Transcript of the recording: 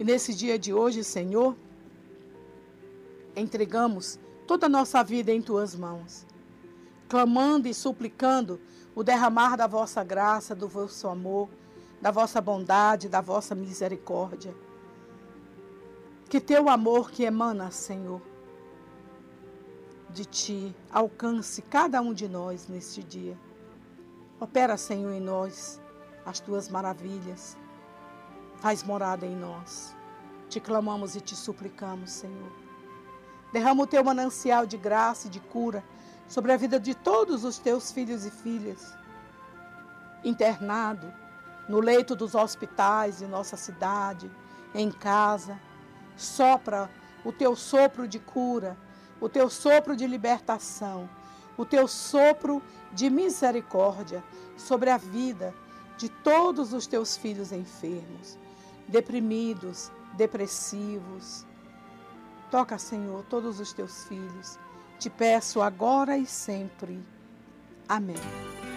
E nesse dia de hoje, Senhor, entregamos toda a nossa vida em Tuas mãos, clamando e suplicando o derramar da vossa graça, do vosso amor, da vossa bondade, da vossa misericórdia. Que Teu amor que emana, Senhor, de Ti, alcance cada um de nós neste dia. Opera, Senhor, em nós as Tuas maravilhas. Faz morada em nós. Te clamamos e te suplicamos, Senhor. Derrama o Teu manancial de graça e de cura sobre a vida de todos os Teus filhos e filhas, internado no leito dos hospitais em nossa cidade, em casa. Sopra o Teu sopro de cura, o Teu sopro de libertação, o Teu sopro de misericórdia sobre a vida de todos os Teus filhos enfermos, deprimidos, depressivos. Toca, Senhor, todos os Teus filhos. Te peço agora e sempre. Amém.